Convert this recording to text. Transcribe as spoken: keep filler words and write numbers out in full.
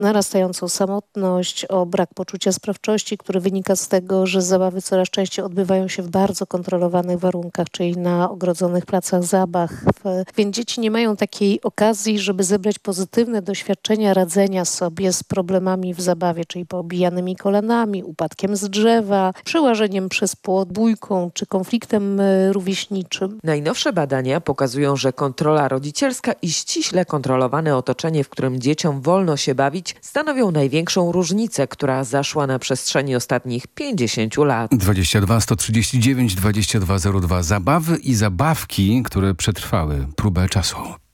narastającą samotność, o brak poczucia sprawczości, który wynika z tego, że zabawy coraz częściej odbywają się w bardzo kontrolowanych warunkach, czyli na ogrodzonych placach zabaw. Więc dzieci nie mają takiej okazji, żeby zebrać pozytywne doświadczenia radzenia sobie z problemami w zabawie, czyli poobijanymi kolanami, upadkiem z drzewa, przełażeniem przez płot, bójką czy konfliktem rówieśniczym. Najnowsze badania pokazują, że kontrola rodzicielska i ściśle kontrolowane otoczenie, w którym dzieciom wolno się bawić, stanowią największą różnicę, która zaszła na przestrzeni ostatnich pięćdziesięciu lat. dwadzieścia dwa sto trzydzieści dziewięć dwadzieścia dwa zero dwa. Zabawy i zabawki, które przetrwały próbę czasu.